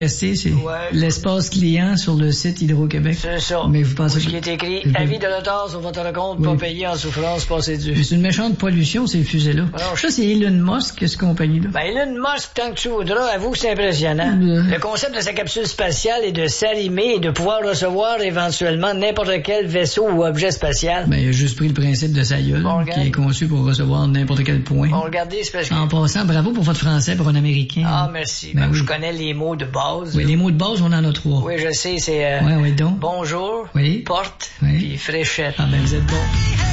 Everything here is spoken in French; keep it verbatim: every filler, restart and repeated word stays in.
C'est ouais. l'espace client sur le site Hydro-Québec. C'est ça. Mais vous pensez ce qui est écrit, avis de retard sur votre compte, oui. Pas payé en souffrance, passez dû. C'est une méchante pollution, ces fusées-là. Alors, ça, c'est Elon Musk, cette compagnie-là. Ben, Elon Musk, tant que tu voudras, avoue que c'est impressionnant. Euh... Le concept de sa capsule spatiale est de s'allumer et de pouvoir recevoir éventuellement n'importe quel vaisseau ou objet spatial. Ben, il a juste pris le principe de sa gueule, bon, qui est conçu pour recevoir n'importe quel point. Bon, regardez, c'est parce que... En passant, bravo pour votre français pour un Américain. Ah, merci. Ben, ben oui. Je connais les mots de base. Oui, les mots de base, on en a trois. Oui, je sais, c'est... Euh, ouais, ouais, donc. Bonjour, oui. porte, oui. puis fréchette. Ah, ben, vous êtes bon.